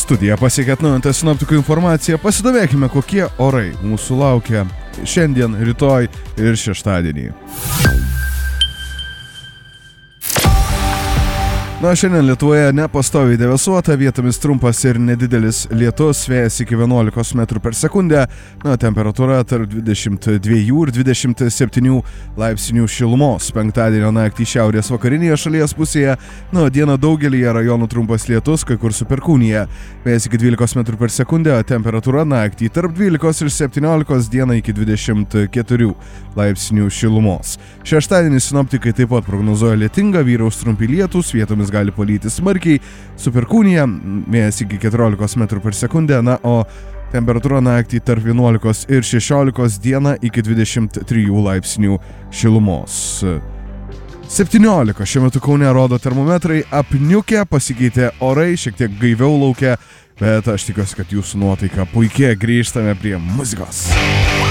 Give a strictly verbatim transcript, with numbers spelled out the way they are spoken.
Studiją pasiekė atnaujinta sinoptikų informacija. Pasidomėkime, kokie orai mūsų laukia šiandien, rytoj ir šeštadienį. Na, šiandien Lietuvoje nepastoviai debesuota, vietomis trumpas ir nedidelis lietus, vėjas iki vienuolikos metrų per sekundę, na, temperatūra tarp dvidešimt dviejų ir dvidešimt septynių laipsnių šilumos. Penktadienio naktį šiaurės vakarinėje šalies pusėje, na, dieną daugelyje rajonų trumpas lietus, kai kur su perkūnija. Vėjas iki dvylikos metrų per sekundę, temperatūra naktį tarp dvylikos ir septyniolikos, dieną iki dvidešimt keturių laipsnių šilumos. Šeštadienį sinoptikai taip pat prognozuoja lietingą, vyraus trumpi lietūs, vietomis gali palyti smarkiai, su perkūnija, vėjas iki keturiolikos metrų per sekundę, na, o temperatūra naktį tarp vienuolikos ir šešiolikos, dieną iki dvidešimt trijų laipsnių šilumos. septyniolika šiuo metu Kaune rodo termometrai, apniukę, pasikeitė orai, šiek tiek gaiviau laukia, bet aš tikiuosi, kad jūsų nuotaika puikiai. Grįžtame prie muzikos.